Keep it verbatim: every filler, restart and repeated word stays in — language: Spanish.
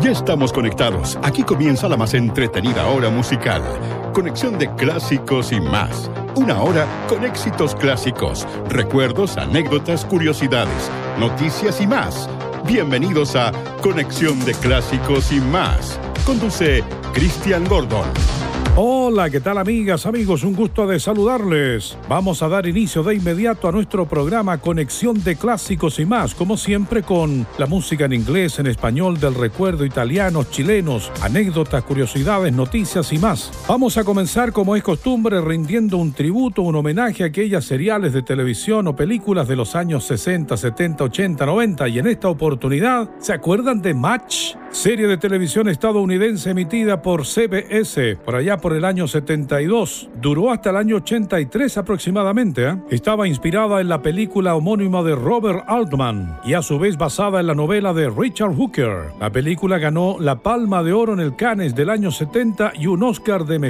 Ya estamos conectados. Aquí comienza la más entretenida hora musical. Conexión de clásicos y más. Una hora con éxitos clásicos, recuerdos, anécdotas, curiosidades, noticias y más. Bienvenidos a Conexión de Clásicos y más. Conduce Cristian Gordon. Hola, ¿qué tal amigas, amigos? Un gusto de saludarles. Vamos a dar inicio de inmediato a nuestro programa Conexión de Clásicos y más, como siempre con la música en inglés, en español, del recuerdo, italianos, chilenos, anécdotas, curiosidades, noticias y más. Vamos a comenzar como es costumbre rindiendo un tributo, un homenaje a aquellas seriales de televisión o películas de los años sesenta, setenta, ochenta, noventa y en esta oportunidad, ¿se acuerdan de Match? Serie de televisión estadounidense emitida por C B S por allá por el año setenta y dos. Duró hasta el año ochenta y tres aproximadamente. ¿eh? Estaba inspirada en la película homónima de Robert Altman y a su vez basada en la novela de Richard Hooker. La película ganó la Palma de Oro en el Cannes del año setenta y un Oscar de mejor